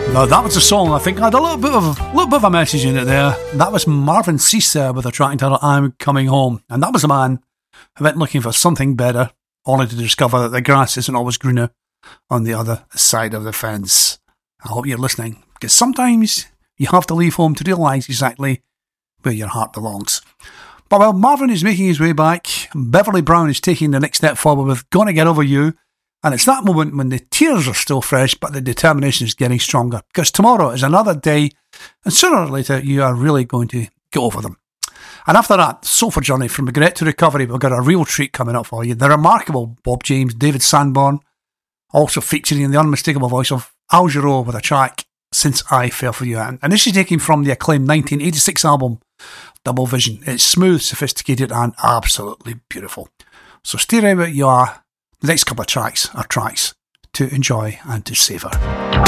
Now that was a song I think had a little bit of a message in it there. That was Marvin Cease with a track entitled I'm Coming Home. And that was a man who went looking for something better, only to discover that the grass isn't always greener on the other side of the fence. I hope you're listening, because sometimes you have to leave home to realise exactly where your heart belongs. But while Marvin is making his way back, Beverly Brown is taking the next step forward with Gonna Get Over You. And it's that moment when the tears are still fresh, but the determination is getting stronger. Because tomorrow is another day, and sooner or later you are really going to get over them. And after that sofa journey from regret to recovery, we've got a real treat coming up for you. The remarkable Bob James, David Sanborn, also featuring the unmistakable voice of Al Jarreau with a track, Since I Fell For You. And this is taken from the acclaimed 1986 album, Double Vision. It's smooth, sophisticated, and absolutely beautiful. So stay right where you are. The next couple of tracks are tracks to enjoy and to savour.